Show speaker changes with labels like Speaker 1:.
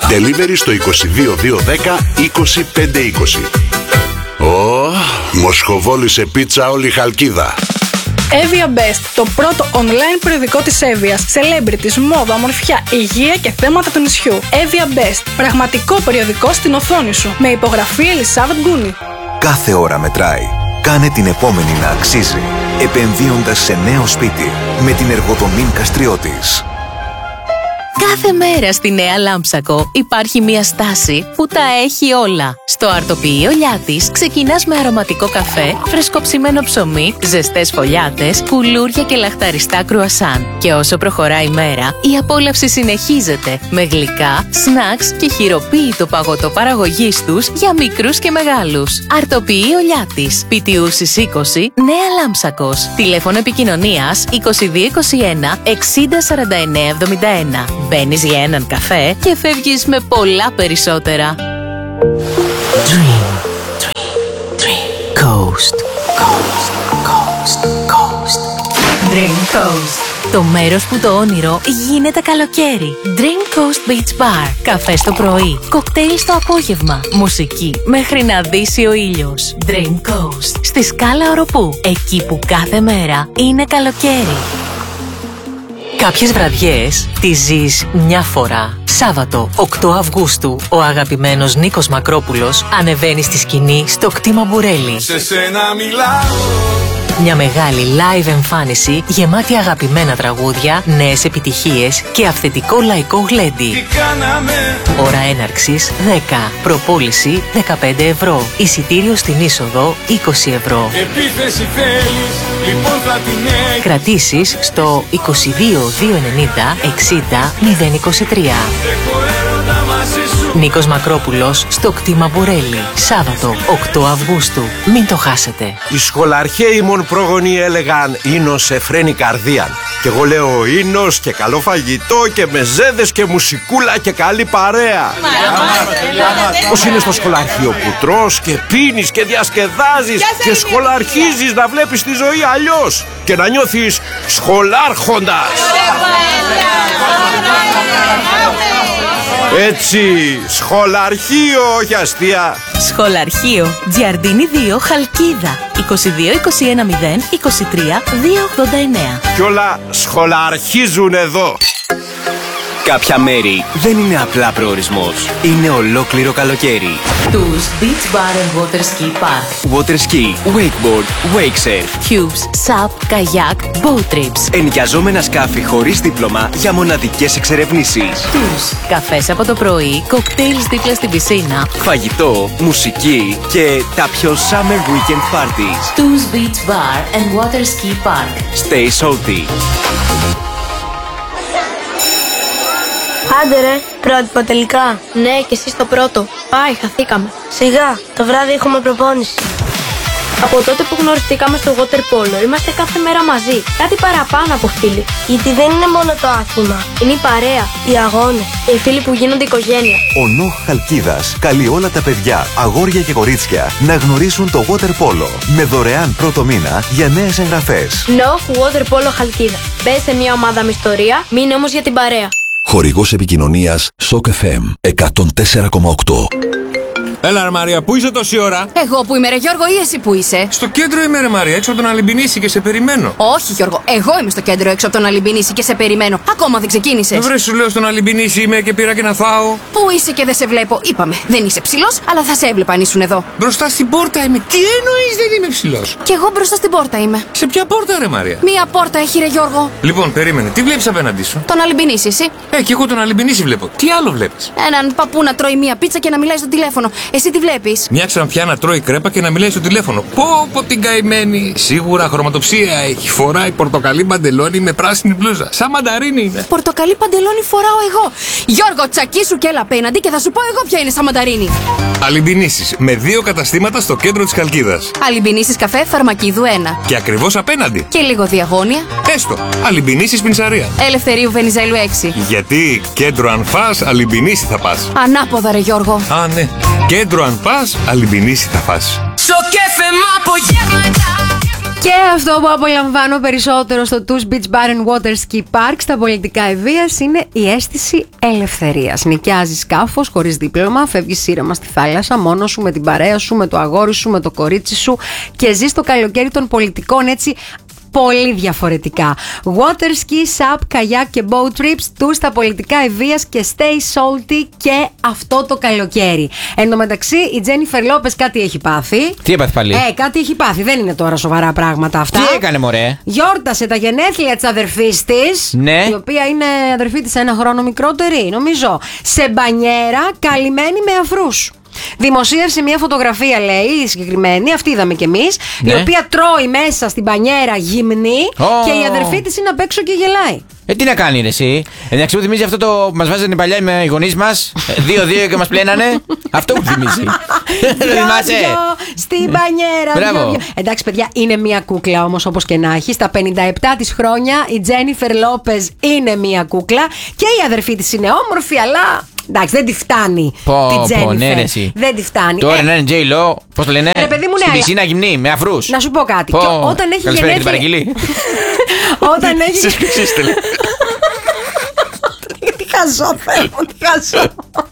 Speaker 1: Delivery στο 22210 25520. Μοσχοβόλησε πίτσα όλη η Χαλκίδα.
Speaker 2: Evia Best, το πρώτο online περιοδικό της Εύβοιας. Celebrities, μόδα, ομορφιά, υγεία και θέματα του νησιού. Evia Best, πραγματικό περιοδικό στην οθόνη σου. Με υπογραφή Ελισάβετ Γκούνη.
Speaker 3: Κάθε ώρα μετράει. Κάνε την επόμενη να αξίζει, επενδύοντας σε νέο σπίτι με την Εργοδομήν Καστριώτης.
Speaker 4: Κάθε μέρα στη Νέα Λάμψακο υπάρχει μια στάση που τα έχει όλα. Στο αρτοποιείο Λιάτης ξεκινάς με αρωματικό καφέ, φρεσκοψημένο ψωμί, ζεστές φωλιάτες, κουλούρια και λαχταριστά κρουασάν. Και όσο προχωράει η μέρα, η απόλαυση συνεχίζεται με γλυκά, σνακς και χειροποίητο παγωτό παραγωγής τους για μικρούς και μεγάλους. Αρτοποιείο Λιάτης, Πιτιούσης 20, Νέα Λάμψακος. Τηλέφωνο επικοινωνίας 2221 60 49 71. Μπαίνεις για έναν καφέ και φεύγεις με πολλά περισσότερα.
Speaker 5: Dream, dream, dream. Coast, coast, coast, coast.
Speaker 4: Dream Coast. Το μέρος που το όνειρο γίνεται καλοκαίρι. Dream Coast Beach Bar. Καφέ το πρωί, κοκτέιλ στο απόγευμα, μουσική μέχρι να δύσει ο ήλιος. Dream Coast. Στη Σκάλα Οροπού. Εκεί που κάθε μέρα είναι καλοκαίρι.
Speaker 5: Κάποιες βραδιές τις ζεις μια φορά. Σάββατο, 8 Αυγούστου, ο αγαπημένος Νίκος Μακρόπουλος ανεβαίνει στη σκηνή στο κτήμα Μπουρέλι.
Speaker 6: Σε σένα μιλάω.
Speaker 5: Μια μεγάλη live εμφάνιση γεμάτη αγαπημένα τραγούδια, νέες επιτυχίες και αυθεντικό λαϊκό γλέντι.
Speaker 6: Τι κάναμε.
Speaker 5: Ώρα έναρξης 10. Προπόληση 15 ευρώ. Εισιτήριο στην είσοδο 20 ευρώ.
Speaker 6: Επίθεση θέλεις, λοιπόν θα την έχεις.
Speaker 5: Κρατήσεις στο 22 290 60 023.
Speaker 6: Έχω έρωτα μαζί σου.
Speaker 5: Νίκος Μακρόπουλος στο κτήμα Μπουρέλι. Σάββατο 8 Αυγούστου. Μην το χάσετε.
Speaker 7: Οι σχολαρχαίοι μον πρόγονοι έλεγαν «Ίνος εφραίνει καρδίαν». Και εγώ λέω «Ίνος και καλό φαγητό και μεζέδες και μουσικούλα και καλή παρέα». Πώς είναι στο σχολαρχείο που τρως και πίνεις και διασκεδάζεις και σχολαρχίζεις να βλέπεις τη ζωή αλλιώς και να νιώθεις σχολάρχοντας. Έτσι, σχολαρχείο, όχι αστεία.
Speaker 4: Σχολαρχείο, Τζιαρντίνη 2, Χαλκίδα. 22 21 0 23 289.
Speaker 7: Κι όλα σχολαρχίζουν εδώ.
Speaker 8: Κάποια μέρη δεν είναι απλά προορισμός. Είναι ολόκληρο καλοκαίρι.
Speaker 4: Τους Beach Bar and Water Ski Park.
Speaker 8: Water ski, wakeboard, wake surf.
Speaker 4: Cubes, SUP, kayak, boat trips.
Speaker 8: Ενοικιαζόμενα σκάφη χωρίς δίπλωμα για μοναδικές εξερευνήσεις.
Speaker 4: Τους καφές από το πρωί, κοκτέιλς δίπλα στην πισίνα.
Speaker 8: Φαγητό, μουσική και τα πιο summer weekend parties.
Speaker 4: Τους Beach Bar and Water Ski Park.
Speaker 8: Stay salty.
Speaker 9: Άντε ρε, πρότυπο τελικά. Ναι, και εσύ στο πρώτο. Πάει, χαθήκαμε. Σιγά, το βράδυ έχουμε προπόνηση. Από τότε που γνωριστήκαμε στο water polo, είμαστε κάθε μέρα μαζί. Κάτι παραπάνω από φίλοι. Γιατί δεν είναι μόνο το άθλημα. Είναι η παρέα, οι αγώνες, οι φίλοι που γίνονται οικογένεια.
Speaker 3: Ο Νοχ Χαλκίδας καλεί όλα τα παιδιά, αγόρια και κορίτσια να γνωρίσουν το water polo με δωρεάν πρώτο μήνα για νέες εγγραφές.
Speaker 9: Νοχ Water Polo Χαλκίδα. Μπες σε μια ομάδα με ιστορία, μείνε όμως για την παρέα.
Speaker 3: Χορηγός επικοινωνίας Shock FM 104,8.
Speaker 10: Έλα ρε Μαρία, πού είσαι τόση ώρα?
Speaker 11: Εγώ που είμαι ρε Γιώργο ή εσύ που είσαι?
Speaker 10: Στο κέντρο είμαι ρε Μαρία, έξω από τον Αλυμπινίση και σε περιμένω.
Speaker 11: Όχι Γιώργο, εγώ είμαι στο κέντρο έξω από τον Αλυμπινίση και σε περιμένω. Ακόμα δεν ξεκίνησες.
Speaker 10: Βρε σου λέω στον Αλυμπινίση είμαι και πήρα και να φάω.
Speaker 11: Πού είσαι και δεν σε βλέπω? Είπαμε, δεν είσαι ψηλός, αλλά θα σε έβλεπα αν ήσουν εδώ.
Speaker 10: Μπροστά στην πόρτα είμαι. Τι εννοείς δεν είμαι ψηλός?
Speaker 11: Κι εγώ μπροστά στην πόρτα είμαι.
Speaker 10: Σε ποια πόρτα ρε Μαρία?
Speaker 11: Μία πόρτα έχει ρε Γιώργο.
Speaker 10: Λοιπόν, περίμενε, τι βλέπεις απέναντί σου?
Speaker 11: Τον Αλυμπινίση, εσύ.
Speaker 10: Κι εγώ τον Αλυμπινίση βλέπω. Τι άλλο βλέπεις?
Speaker 11: Έναν παππού να τρώει μία πίτσα και να μιλάει στο τηλέφωνο. Εσύ τι βλέπεις?
Speaker 10: Μια ξανθιά να τρώει κρέπα και να μιλάει στο τηλέφωνο. Πω την καημένη. Σίγουρα χρωματοψία έχει. Φοράει πορτοκαλί παντελόνι με πράσινη μπλούζα. Σαν μανταρίνι είναι.
Speaker 11: Πορτοκαλί παντελόνι φοράω εγώ. Γιώργο, τσακίσου και έλα απέναντι και θα σου πω εγώ ποια είναι σαν μανταρίνι.
Speaker 10: Αλυμπινίσεις με 2 καταστήματα στο κέντρο της Χαλκίδας.
Speaker 11: Αλυμπινίσεις καφέ Φαρμακίδου 1.
Speaker 10: Και ακριβώς απέναντι.
Speaker 11: Και λίγο διαγώνια.
Speaker 10: Έστω. Αλυμπινίσεις Πινσαρία.
Speaker 11: Ελευθερίου Βενιζέλου 6.
Speaker 10: Γιατί κέντρο αν φας, Αλυμπινίση θα πας.
Speaker 11: Ανάποδα ρε Γιώργο.
Speaker 10: Α, ναι. Κέντρο αν πας, Αλυμπινίση θα φας.
Speaker 4: Και
Speaker 12: Και αυτό που απολαμβάνω περισσότερο στο Tous Beach Bar and Water Ski Park στα πολιτικά ευβίας είναι η αίσθηση ελευθερίας. Νοικιάζεις σκάφος χωρίς δίπλωμα, φεύγεις ήρεμα στη θάλασσα, μόνος σου, με την παρέα σου, με το αγόρι σου, με το κορίτσι σου και ζεις το καλοκαίρι των πολιτικών έτσι πολύ διαφορετικά. Water ski, sap, καγιάκ και boat trips του στα πολιτικά ευβίας και stay salty και αυτό το καλοκαίρι. Εν τω μεταξύ η Τζένιφερ Λόπες κάτι έχει πάθει.
Speaker 13: Τι έπαθε πάλι?
Speaker 12: Κάτι έχει πάθει. Δεν είναι τώρα σοβαρά πράγματα αυτά.
Speaker 13: Τι έκανε μωρέ?
Speaker 12: Γιόρτασε τα γενέθλια της αδερφής της,
Speaker 13: ναι.
Speaker 12: Η οποία είναι αδερφή της 1 χρόνο μικρότερη νομίζω, σε μπανιέρα καλυμμένη με αφρούς. Δημοσίευσε μια φωτογραφία, λέει, η συγκεκριμένη, αυτή είδαμε κι εμείς,
Speaker 13: ναι.
Speaker 12: Η οποία τρώει μέσα στην μπανιέρα γυμνή και η αδερφή της είναι απ' έξω και γελάει.
Speaker 13: Τι να κάνει ρε εσύ? Εντάξει, μου θυμίζει αυτό το που μας βάζανε παλιά με οι γονείς μας 2-2 και μας πλένανε. Αυτό μου θυμίζει. Δεν θυμάσαι?
Speaker 12: Στην μπανιέρα.
Speaker 13: Μπράβο.
Speaker 12: Εντάξει παιδιά, είναι μια κούκλα όμως, όπως και να έχει. Στα 57 της χρόνια η Τζένιφερ Λόπες είναι μια κούκλα και η αδερφή της είναι όμορφη, αλλά εντάξει, δεν τη φτάνει την Τζένιφερ.
Speaker 13: Ναι,
Speaker 12: δεν τη φτάνει.
Speaker 13: Τώρα να είναι J-Lo, πώς το λένε?
Speaker 12: Παιδί μου,
Speaker 13: στην πισίνα γυμνή, με αφρούς.
Speaker 12: Να σου πω κάτι. Όταν έχει
Speaker 13: καλησπέρα και την παραγγελή.
Speaker 12: Όταν έχει.
Speaker 13: Τι
Speaker 12: χαζό θέλω, τι χαζό.